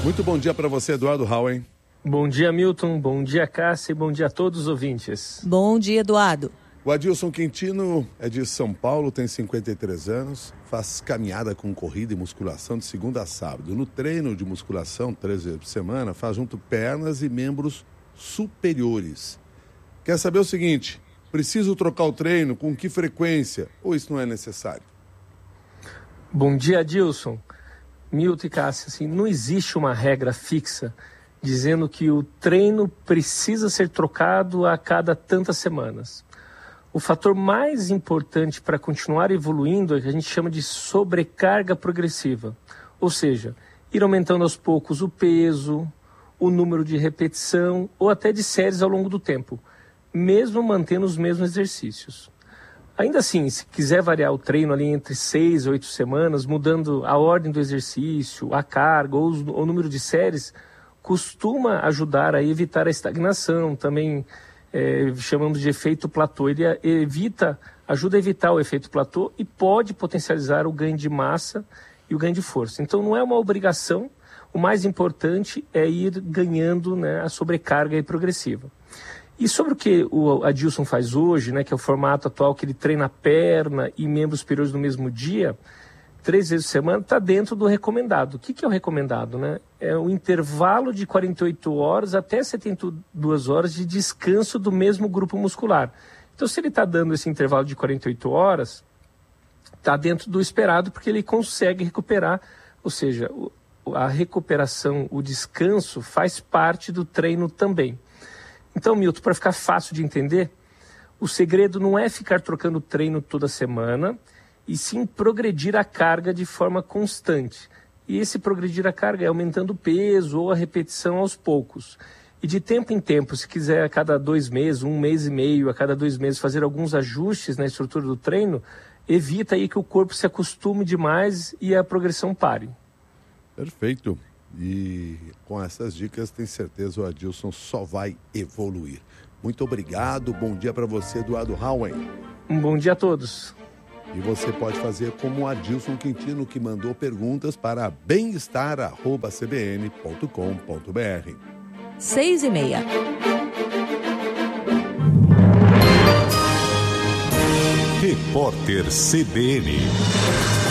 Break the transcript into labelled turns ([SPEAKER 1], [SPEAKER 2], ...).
[SPEAKER 1] Muito bom dia para você, Eduardo Hauen.
[SPEAKER 2] Bom dia, Milton. Bom dia, Cássia. E bom dia a todos os ouvintes.
[SPEAKER 3] Bom dia, Eduardo.
[SPEAKER 1] O Adilson Quintino é de São Paulo, tem 53 anos, faz caminhada com corrida e musculação de segunda a sábado. No treino de musculação, 3 vezes por semana, faz junto pernas e membros superiores. Quer saber o seguinte, preciso trocar o treino, com que frequência, ou isso não é necessário?
[SPEAKER 2] Bom dia, Adilson. Milton e Cássia, assim, não existe uma regra fixa dizendo que o treino precisa ser trocado a cada tantas semanas. O fator mais importante para continuar evoluindo é o que a gente chama de sobrecarga progressiva. Ou seja, ir aumentando aos poucos o peso, o número de repetição ou até de séries ao longo do tempo, mesmo mantendo os mesmos exercícios. Ainda assim, se quiser variar o treino ali entre 6 e 8 semanas, mudando a ordem do exercício, a carga ou o número de séries, costuma ajudar a evitar a estagnação, também chamamos de efeito platô. Ele ajuda a evitar o efeito platô e pode potencializar o ganho de massa e o ganho de força. Então não é uma obrigação, o mais importante é ir ganhando, né, a sobrecarga progressiva. E sobre o que o Adilson faz hoje, né, que é o formato atual que ele treina a perna e membros superiores no mesmo dia, 3 vezes por semana, está dentro do recomendado. O que é o recomendado, né? É o intervalo de 48 horas até 72 horas de descanso do mesmo grupo muscular. Então, se ele está dando esse intervalo de 48 horas, está dentro do esperado, porque ele consegue recuperar, ou seja, a recuperação, o descanso faz parte do treino também. Então, Milton, para ficar fácil de entender, o segredo não é ficar trocando treino toda semana, e sim progredir a carga de forma constante. E esse progredir a carga é aumentando o peso ou a repetição aos poucos. E de tempo em tempo, se quiser a cada 2 meses, 1 mês e meio, a cada 2 meses fazer alguns ajustes na estrutura do treino, evita aí que o corpo se acostume demais e a progressão pare.
[SPEAKER 1] Perfeito. E com essas dicas, tenho certeza o Adilson só vai evoluir. Muito obrigado. Bom dia para você, Eduardo Hauen.
[SPEAKER 2] Um bom dia a todos.
[SPEAKER 1] E você pode fazer como o Adilson Quintino, que mandou perguntas para bem-estar@cbn.com.br.
[SPEAKER 3] 6:30.
[SPEAKER 4] Repórter CBN.